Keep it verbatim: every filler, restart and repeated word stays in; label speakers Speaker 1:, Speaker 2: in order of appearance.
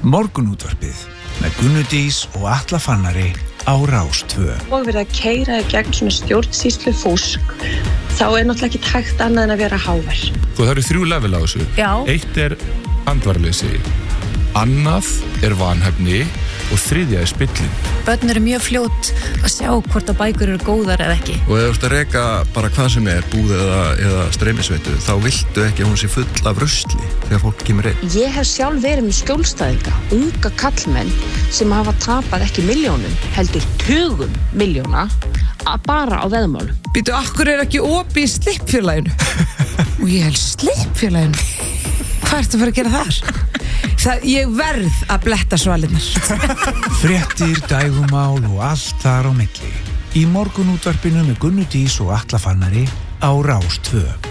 Speaker 1: Morgunútvarpið með Gunnu Dís og Atla Fannari á Rás tvö.
Speaker 2: Og verið að keyra í gegn svona stjórnsýslu fúsk, þá er náttúrulega ekki hægt annað en að vera hávær.
Speaker 3: Og það eru þrjú level á þessu.
Speaker 4: Já.
Speaker 3: Eitt er andvarleysi, annað er vanhæfni og þriðja er spilling.
Speaker 4: Börn eru mjög fljót að sjá hvort að bækur eru góðar eða ekki.
Speaker 5: Og ef þú ert að reka bara hvað sem er, búð eða, eða streymisveitu, þá viltu ekki að hún sé full af rusli þegar fólk kemur inn.
Speaker 6: Ég hef sjálf verið með skjólstæðinga, unga kallmenn sem hafa tapað ekki milljónum, heldur tugum milljóna að bara á veðmálum.
Speaker 7: Býtu, akkur er ekki opið í slippfélaginu? Og ég held slippfélaginu? Hvað ertu að fara að gera þar? Það, ég verð að bletta svalinnar.
Speaker 1: Fréttir, dægumál og allt þar á milli. Í morgunútvarpinu með Gunnu Dís og Atla Fannari á Rás tvö.